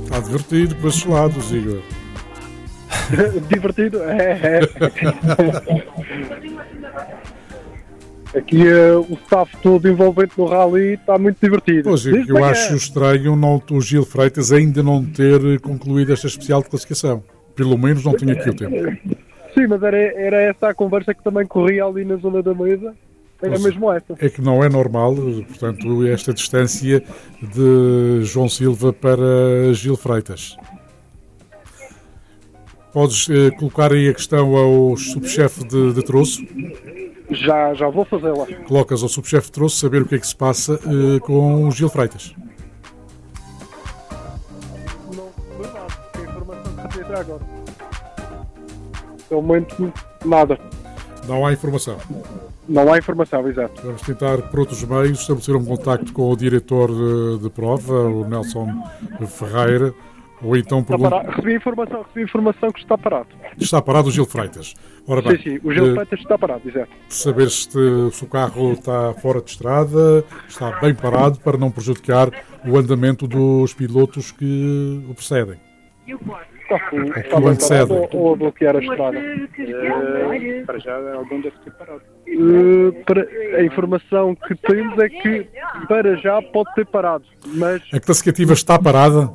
Está divertido por esses lados, Igor. Divertido? É. Aqui o staff todo envolvente no rally está muito divertido. Pois é, eu acho estranho o Gil Freitas ainda não ter concluído esta especial de classificação. Pelo menos não tinha aqui o tempo. Sim, mas era essa a conversa que também corria ali na zona da mesa. Era mesmo essa. É que não é normal, portanto, esta distância de João Silva para Gil Freitas. Podes colocar aí a questão ao subchefe de troço? Já vou fazê-la. Colocas ao subchefe de troço saber o que é que se passa com o Gil Freitas. Não, a informação que recebi até agora. Pelo momento, nada. Não há informação. Não há informação, exato. Vamos tentar, por outros meios, estabelecer um contacto com o diretor de prova, o Nelson Ferreira, ou então recebi informação que está parado. Está parado o Gil Freitas. Ora bem, sim, o Gil Freitas está parado, exato. Saber se o carro está fora de estrada, está bem parado, para não prejudicar o andamento dos pilotos que o precedem. Está bem parado ou a bloquear a estrada? Para já algum deve ter parado. A informação que temos é que para já pode ter parado, mas... A classificativa está parada?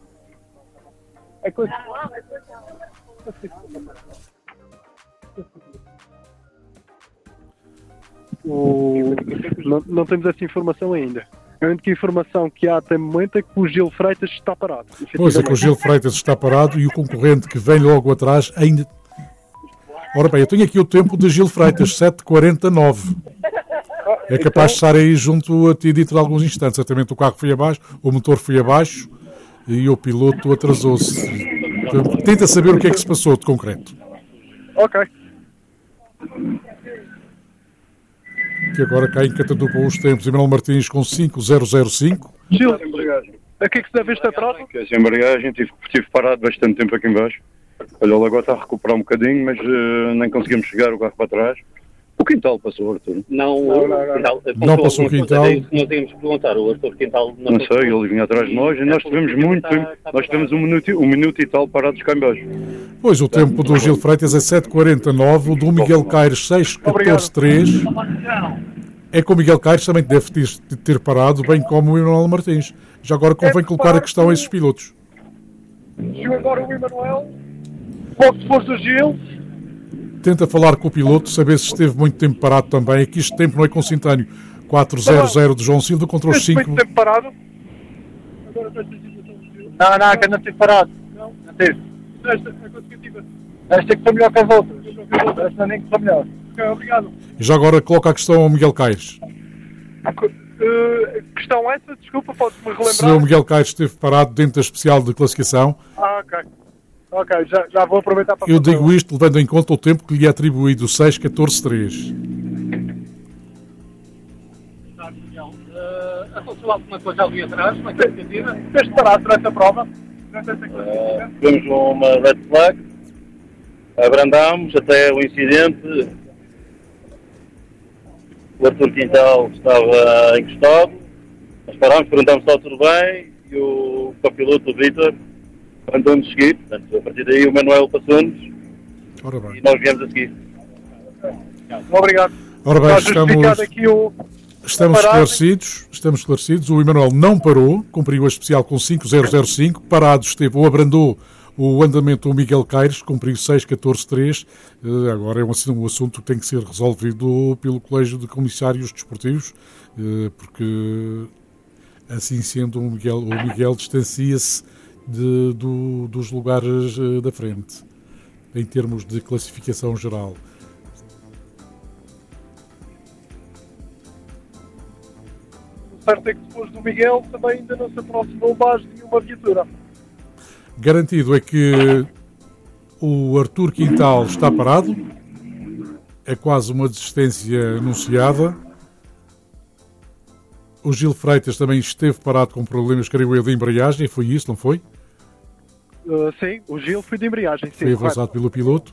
É coisa... Não temos essa informação ainda. A única informação que há até o momento é que o Gil Freitas está parado. Pois é, que o Gil Freitas está parado e o concorrente que vem logo atrás ainda... Ora bem, eu tenho aqui o tempo de Gil Freitas, 7:49. É capaz de estar aí junto a ti dentro de alguns instantes. Certamente o carro foi abaixo, o motor foi abaixo e o piloto atrasou-se. Tenta saber o que é que se passou de concreto. Ok. Que agora cá em Catadupa os tempos. Emanuel Martins com 5:005. Gil, a que é que se deve este atraso? Essa embreagem, tive parado bastante tempo aqui em baixo. Olha, o agora está a recuperar um bocadinho, mas nem conseguimos chegar o carro para trás. O quintal passou, Arthur? Não passou o quintal. Não tínhamos que perguntar, o Arthur Quintal não sei, ele vinha atrás de nós e nós tivemos muito tempo. Nós tivemos um minuto e tal parados cá em baixo. Pois, o tempo do Gil Freitas é 7:49, o do Miguel Caires 6:14.3. É que o Miguel Caires também deve ter parado, bem como o Emanuel Martins. Já agora convém colocar a questão a esses pilotos. Chegou agora o Emanuel, logo depois do Gil. Tenta falar com o piloto, saber se esteve muito tempo parado também. Aqui este tempo não é consentâneo. 4:00 de João Silva contra os 5. Muito tempo parado? Não, que não estive parado. Não teve. Esta é consecutiva. Esta é que foi melhor que as outras. Esta nem que foi melhor. Ok, obrigado. E já agora coloca a questão ao Miguel Caires. Questão essa? Desculpa, pode-me relembrar? Se o Miguel Caires esteve parado dentro da especial de classificação. Ok. Ok, já vou aproveitar para... Eu digo isto levando em conta o tempo que lhe é atribuído, 6:14.3. Aconteceu alguma coisa ali atrás, na classificativa? Tens de parar durante a prova? Tivemos uma red flag, abrandámos até o incidente. O Arthur Quintal estava encostado, nós parámos, perguntámos se estava tudo bem e o copiloto, o Vítor, andou-nos seguir. Portanto, a partir daí o Manuel passou-nos e nós viemos a seguir. Obrigado. Ora bem, estamos esclarecidos. O Emanuel não parou, cumpriu a especial com 5:005. Parado esteve ou abrandou o andamento do Miguel Caires, cumpriu 6:14.3. Agora é um assunto que tem que ser resolvido pelo Colégio de Comissários Desportivos, porque assim sendo o Miguel distancia-se dos lugares da frente, em termos de classificação geral. O certo é que depois do Miguel também ainda não se aproximou mais de nenhuma viatura. Garantido é que o Arthur Quintal está parado, é quase uma desistência anunciada. O Gil Freitas também esteve parado com problemas, creio eu, de embreagem, foi isso, não foi? Sim, o Gil foi de embreagem. Foi avançado pelo piloto.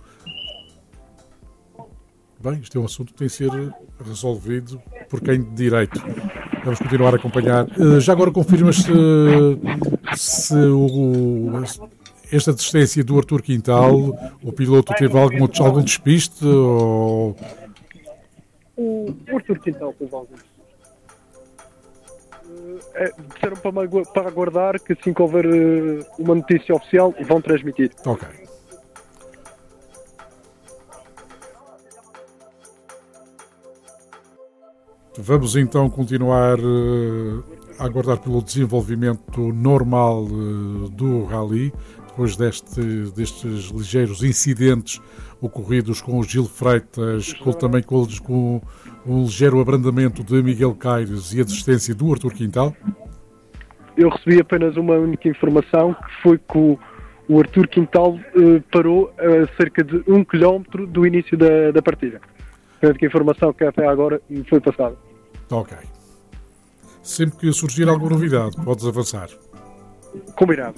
Bem, isto é um assunto que tem de ser resolvido por quem de direito. Vamos continuar a acompanhar. Já agora confirmas se esta distância do Artur Quintal, o piloto teve algum despiste? Ou... O Artur Quintal teve algum despiste. Disseram para aguardar que assim que houver uma notícia oficial vão transmitir. Ok. Vamos então continuar a aguardar pelo desenvolvimento normal do Rally, depois destes ligeiros incidentes ocorridos com o Gil Freitas, também com um ligeiro abrandamento de Miguel Caires e a desistência do Artur Quintal. Eu recebi apenas uma única informação, que foi que o Artur Quintal parou a cerca de 1 km do início da partida. Foi a única informação que até agora me foi passada. Ok. Sempre que surgir alguma novidade, podes avançar. Combinado.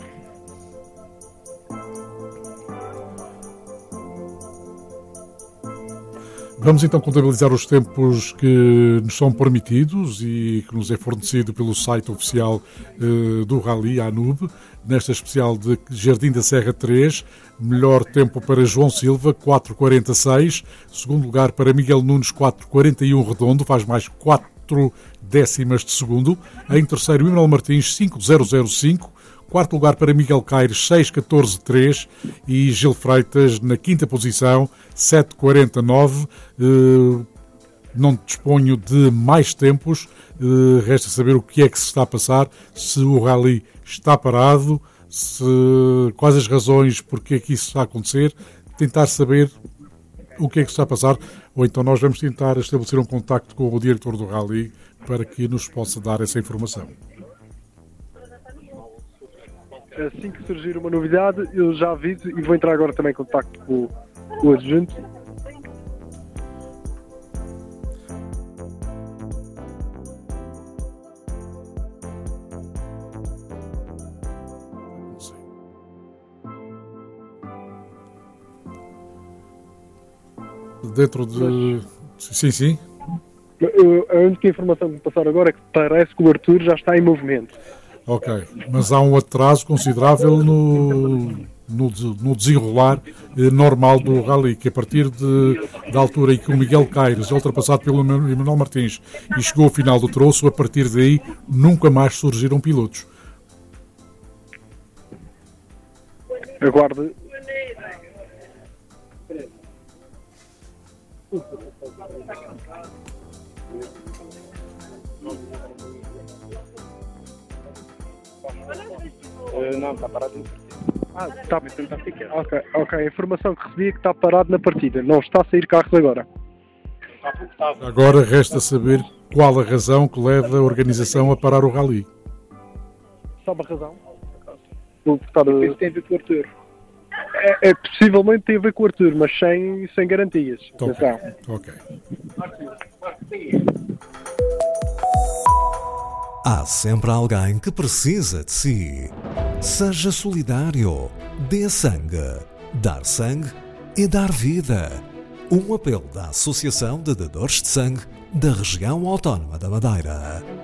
Vamos então contabilizar os tempos que nos são permitidos e que nos é fornecido pelo site oficial do Rally, a ANUB. Nesta especial de Jardim da Serra 3, melhor tempo para João Silva, 4,46. Segundo lugar para Miguel Nunes, 4,41 redondo, faz mais 4 décimas de segundo. Em terceiro, Emanuel Martins, 5,005. Quarto lugar para Miguel Caires, 6,14,3 e Gil Freitas na quinta posição, 7,49. Não disponho de mais tempos, resta saber o que é que se está a passar, se o Rally está parado, quais as razões porque é que isso está a acontecer, tentar saber o que é que está a passar, ou então nós vamos tentar estabelecer um contacto com o diretor do Rally para que nos possa dar essa informação. Assim que surgir uma novidade, eu já aviso e vou entrar agora também em contacto com o adjunto. Dentro de... Sim. A única informação que me passaram agora é que parece que o Artur já está em movimento. Ok, mas há um atraso considerável no desenrolar normal do Rally, que a partir da altura em que o Miguel Caires é ultrapassado pelo Emanuel Martins e chegou ao final do troço, a partir daí nunca mais surgiram pilotos. Aguarde. Não, está parado na partida. Está. Ok. A informação que recebi é que está parado na partida. Não está a sair carros agora. Agora resta saber qual a razão que leva a organização a parar o Rally. Sabe a razão? Isso tem a ver com o Artur. Possivelmente tem a ver com o Artur, mas sem garantias. Ok. Há sempre alguém que precisa de si. Seja solidário. Dê sangue. Dar sangue é dar vida. Um apelo da Associação de Dadores de Sangue da Região Autónoma da Madeira.